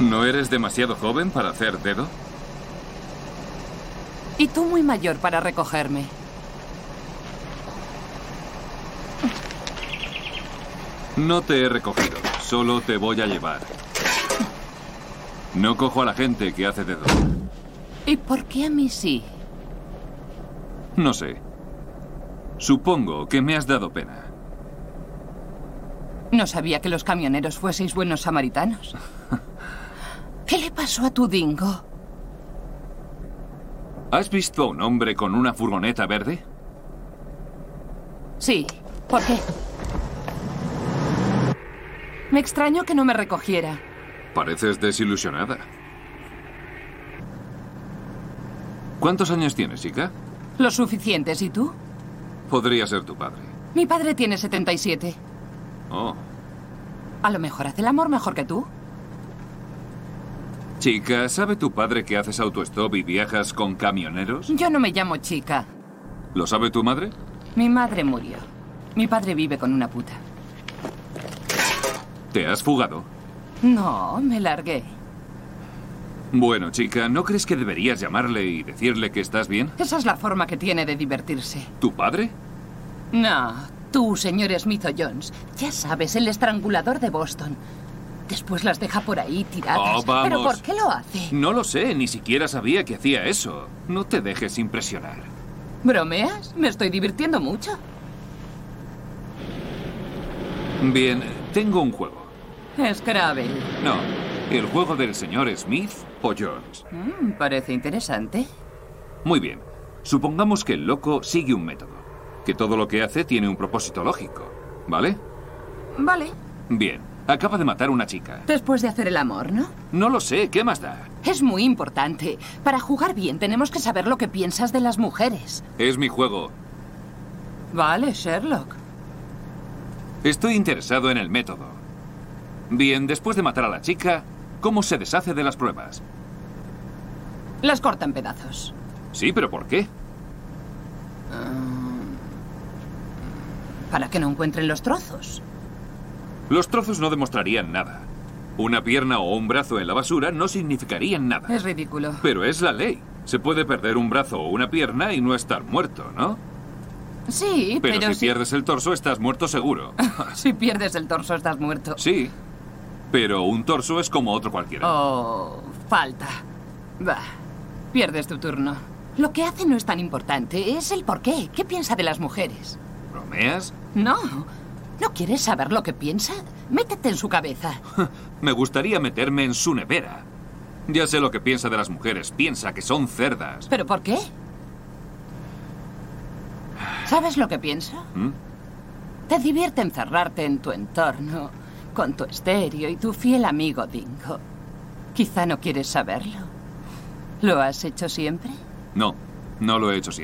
¿No eres demasiado joven para hacer dedo? Y tú muy mayor para recogerme. No te he recogido, solo te voy a llevar. No cojo a la gente que hace dedo. ¿Y por qué a mí sí? No sé. Supongo que me has dado pena. No sabía que los camioneros fueseis buenos samaritanos. ¿Qué le pasó a tu dingo? ¿Has visto a un hombre con una furgoneta verde? Sí. ¿Por qué? Me extrañó que no me recogiera. Pareces desilusionada. ¿Cuántos años tienes, chica? Lo suficientes, ¿y tú? Podría ser tu padre. Mi padre tiene 77. Oh. A lo mejor hace el amor mejor que tú. Chica, ¿sabe tu padre que haces autostop y viajas con camioneros? Yo no me llamo chica. ¿Lo sabe tu madre? Mi madre murió. Mi padre vive con una puta. ¿Te has fugado? No, me largué. Bueno, chica, ¿no crees que deberías llamarle y decirle que estás bien? Esa es la forma que tiene de divertirse. ¿Tu padre? No, tú, señor Smith o Jones. Ya sabes, el estrangulador de Boston. Después las deja por ahí tiradas. Oh, vamos. ¿Pero por qué lo hace? No lo sé, ni siquiera sabía que hacía eso. No te dejes impresionar. ¿Bromeas? Me estoy divirtiendo mucho. Bien, tengo un juego. Scrabble. No, el juego del señor Smith o Jones. Parece interesante. Muy bien. Supongamos que el loco sigue un método. Que todo lo que hace tiene un propósito lógico. ¿Vale? Vale. Bien. Acaba de matar a una chica. Después de hacer el amor, ¿no? No lo sé. ¿Qué más da? Es muy importante. Para jugar bien tenemos que saber lo que piensas de las mujeres. Es mi juego. Vale, Sherlock. Estoy interesado en el método. Bien, después de matar a la chica, ¿cómo se deshace de las pruebas? Las corta en pedazos. Sí, pero ¿por qué? Para que no encuentren los trozos. Los trozos no demostrarían nada. Una pierna o un brazo en la basura no significarían nada. Es ridículo. Pero es la ley. Se puede perder un brazo o una pierna y no estar muerto, ¿no? Sí, pero si pierdes el torso, estás muerto seguro. Si pierdes el torso, estás muerto. Sí, pero un torso es como otro cualquiera. Oh, falta. Bah, pierdes tu turno. Lo que hace no es tan importante, es el porqué. ¿Qué piensa de las mujeres? ¿Bromeas? No. ¿No quieres saber lo que piensa? Métete en su cabeza. Me gustaría meterme en su nevera. Ya sé lo que piensa de las mujeres. Piensa que son cerdas. ¿Pero por qué? ¿Sabes lo que piensa? Te divierte encerrarte en tu entorno, con tu estéreo y tu fiel amigo Dingo. Quizá no quieres saberlo. ¿Lo has hecho siempre? No, no lo he hecho siempre.